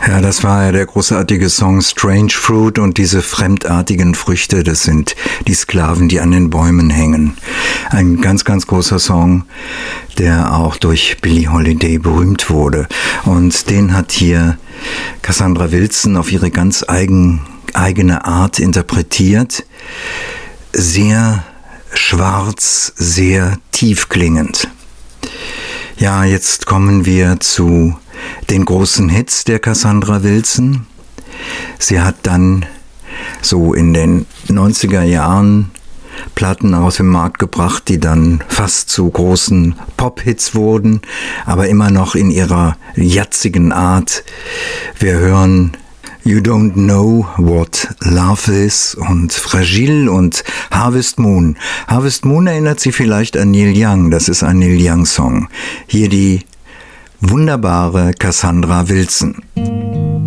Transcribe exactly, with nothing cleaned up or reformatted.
Ja, das war ja der großartige Song Strange Fruit, und diese fremdartigen Früchte, das sind die Sklaven, die an den Bäumen hängen. Ein ganz, ganz großer Song, der auch durch Billie Holiday berühmt wurde. Und den hat hier Cassandra Wilson auf ihre ganz eigen, eigene Art interpretiert. Sehr schwarz, sehr tiefklingend. Ja, jetzt kommen wir zu den großen Hits der Cassandra Wilson. Sie hat dann so in den neunziger Jahren Platten auf den Markt gebracht, die dann fast zu großen Pop-Hits wurden, aber immer noch in ihrer jatzigen Art. Wir hören You Don't Know What Love Is und Fragile und Harvest Moon. Harvest Moon erinnert Sie vielleicht an Neil Young, das ist ein Neil Young Song. Hier die wunderbare Cassandra Wilson.